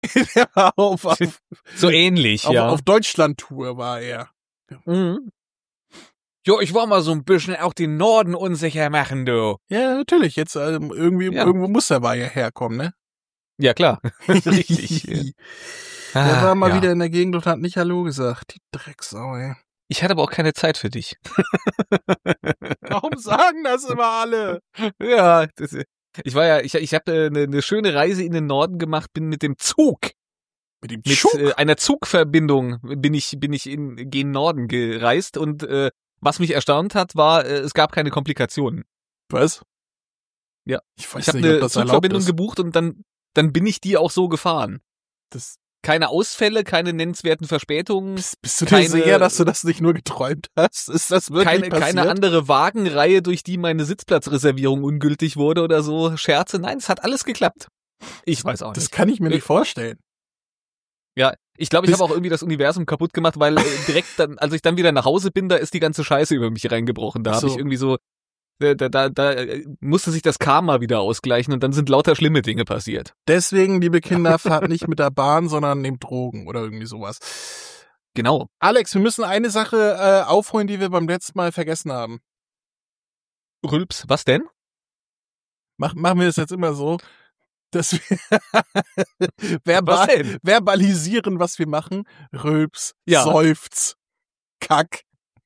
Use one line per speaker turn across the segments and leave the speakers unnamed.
Der war
so ähnlich, ja.
Auf Deutschland-Tour war er.
Mhm. Jo, ich war mal so ein bisschen auch den Norden unsicher machen, du.
Ja, natürlich. Jetzt irgendwo muss der Weiher herkommen, ne?
Ja, klar. Richtig.
Der war mal wieder in der Gegend und hat nicht Hallo gesagt. Die Drecksau, ey.
Ich hatte aber auch keine Zeit für dich.
Warum sagen das immer alle?
Ja, ich habe eine schöne Reise in den Norden gemacht, bin mit dem Zug.
Mit dem
Zug? Mit einer Zugverbindung bin ich gen Norden gereist und was mich erstaunt hat, war, es gab keine Komplikationen.
Was?
Ja.
Ich weiß
habe
nicht, ob
eine
das
Zugverbindung gebucht und dann bin ich die auch so gefahren. Keine Ausfälle, keine nennenswerten Verspätungen.
Bist du dir sicher, dass du das nicht nur geträumt hast? Ist das wirklich passiert?
Keine andere Wagenreihe, durch die meine Sitzplatzreservierung ungültig wurde oder so. Scherze, nein, es hat alles geklappt. Ich weiß auch nicht.
Das kann ich mir nicht vorstellen.
Ja, ich glaube, ich habe auch irgendwie das Universum kaputt gemacht, weil direkt dann, als ich dann wieder nach Hause bin, da ist die ganze Scheiße über mich reingebrochen. Da habe ich irgendwie so, da musste sich das Karma wieder ausgleichen und dann sind lauter schlimme Dinge passiert.
Deswegen, liebe Kinder, fahrt nicht mit der Bahn, sondern nehmt Drogen oder irgendwie sowas.
Genau.
Alex, wir müssen eine Sache aufholen, die wir beim letzten Mal vergessen haben.
Rülps, was denn?
Machen wir das jetzt immer so, dass wir verbalisieren, was wir machen. Rülps, Seufz, Kack.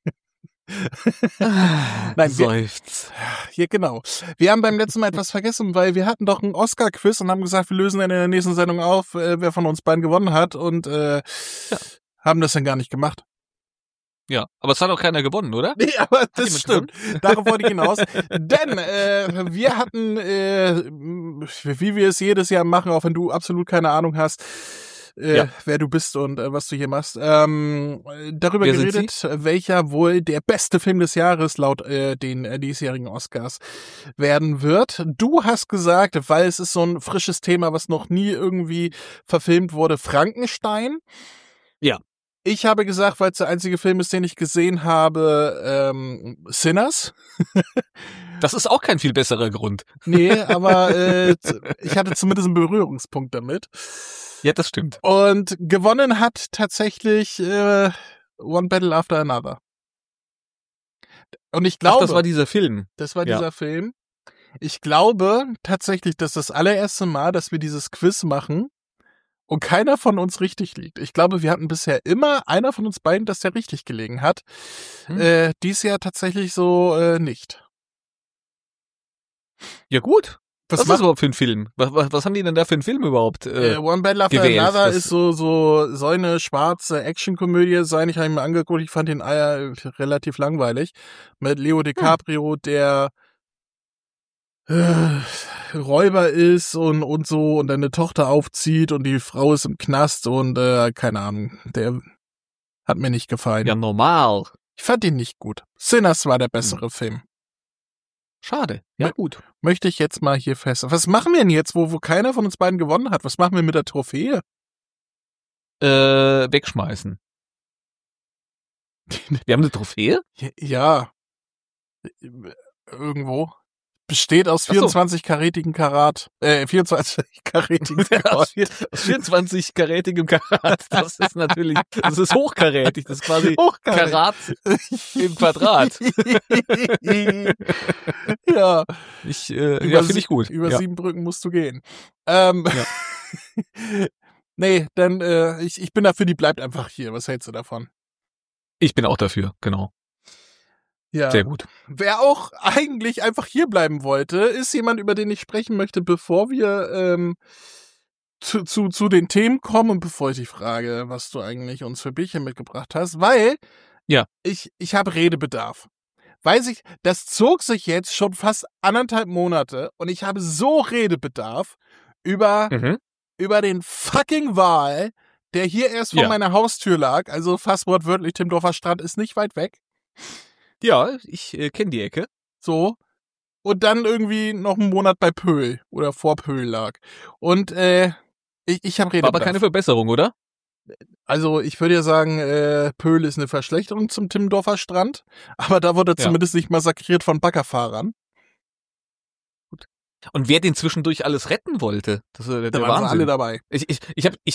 Nein,
Seufz.
Ja, genau. Wir haben beim letzten Mal etwas vergessen, weil wir hatten doch einen Oscar-Quiz und haben gesagt, wir lösen in der nächsten Sendung auf, wer von uns beiden gewonnen hat und haben das dann gar nicht gemacht.
Ja, aber es hat auch keiner gewonnen, oder?
Nee, aber das stimmt. Darauf wollte ich hinaus. Denn wir hatten, wie wir es jedes Jahr machen, auch wenn du absolut keine Ahnung hast, wer du bist und was du hier machst, darüber geredet, welcher wohl der beste Film des Jahres laut den diesjährigen Oscars werden wird. Du hast gesagt, weil es ist so ein frisches Thema, was noch nie irgendwie verfilmt wurde, Frankenstein.
Ja.
Ich habe gesagt, weil es der einzige Film ist, den ich gesehen habe, Sinners.
Das ist auch kein viel besserer Grund.
Nee, aber ich hatte zumindest einen Berührungspunkt damit.
Ja, das stimmt.
Und gewonnen hat tatsächlich One Battle After Another. Und ich glaube...
das war dieser Film.
Das war dieser Film. Ich glaube tatsächlich, dass das allererste Mal, dass wir dieses Quiz machen und keiner von uns richtig liegt. Ich glaube, wir hatten bisher immer einer von uns beiden, dass der richtig gelegen hat. Dies Jahr tatsächlich so nicht.
Ja gut. Was ist das überhaupt für ein Film? Was haben die denn da für einen Film überhaupt
One Battle After Another ist so eine schwarze Actionkomödie sein. Ich habe ihn mir angeguckt, ich fand ihn relativ langweilig. Mit Leo DiCaprio, der Räuber ist und so und eine Tochter aufzieht und die Frau ist im Knast und keine Ahnung, der hat mir nicht gefallen.
Ja, normal.
Ich fand ihn nicht gut. Sinners war der bessere Film.
Schade. Ja, gut.
Möchte ich jetzt mal hier fest. Was machen wir denn jetzt, wo keiner von uns beiden gewonnen hat? Was machen wir mit der Trophäe?
Wegschmeißen. Wir haben eine Trophäe?
Ja. Irgendwo. Besteht aus 24-karätigen Karat. 24-karätigen
Karat. Aus 24-karätigem Karat. Das ist natürlich, das ist hochkarätig. Das ist quasi Karat im Quadrat.
Ja.
Finde ich gut.
Über 7 Brücken musst du gehen. Nee, dann, ich bin dafür, die bleibt einfach hier. Was hältst du davon?
Ich bin auch dafür, genau.
Ja.
Sehr gut.
Wer auch eigentlich einfach hier bleiben wollte, ist jemand, über den ich sprechen möchte, bevor wir zu den Themen kommen und bevor ich dich frage, was du eigentlich uns für Bierchen mitgebracht hast, weil ich habe Redebedarf. Weiß ich, das zog sich jetzt schon fast 1,5 Monate und ich habe so Redebedarf über den fucking Wal, der hier erst vor meiner Haustür lag, also fast wortwörtlich, Timmendorfer Strand ist nicht weit weg.
Ja, ich kenne die Ecke.
So. Und dann irgendwie noch einen Monat bei Pöhl oder vor Pöhl lag. Und ich habe Redebedarf.
War aber keine Verbesserung, oder?
Also ich würde ja sagen, Pöhl ist eine Verschlechterung zum Timmendorfer Strand, aber da wurde er zumindest nicht massakriert von Baggerfahrern.
Gut. Und wer den zwischendurch alles retten wollte, das ist der
Da waren
Wahnsinn.
sie alle dabei.
Ich